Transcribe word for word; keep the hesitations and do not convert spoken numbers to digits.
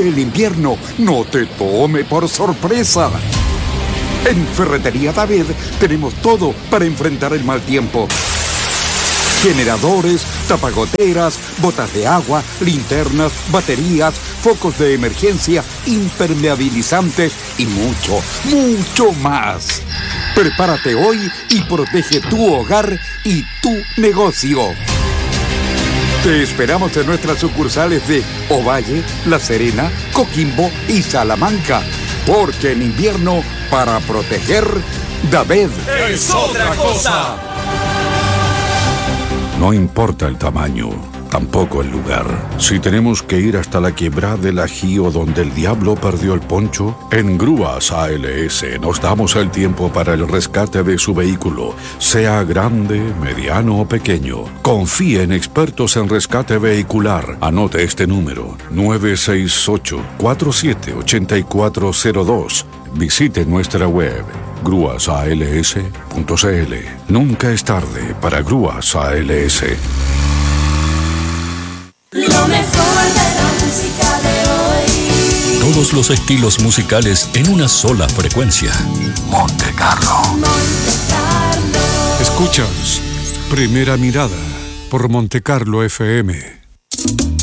el invierno no te tome por sorpresa. En Ferretería David tenemos todo para enfrentar el mal tiempo. Generadores, tapagoteras, botas de agua, linternas, baterías, focos de emergencia, impermeabilizantes y mucho, mucho más. Prepárate hoy y protege tu hogar y tu negocio. Te esperamos en nuestras sucursales de Ovalle, La Serena, Coquimbo y Salamanca. Porque en invierno, para proteger, David es otra cosa. No importa el tamaño, tampoco el lugar. Si tenemos que ir hasta la quebrada del Ajío donde el diablo perdió el poncho, en Grúas A L S nos damos el tiempo para el rescate de su vehículo, sea grande, mediano o pequeño. Confíe en expertos en rescate vehicular. Anote este número, nueve seis ocho, cuatro siete ocho cuatro cero dos. Visite nuestra web, grúas a l s punto c l. Nunca es tarde para Grúas A L S. Lo mejor de la música de hoy. Todos los estilos musicales en una sola frecuencia. Monte Carlo. Monte Carlo. Escuchas Primera Mirada por Monte Carlo F M.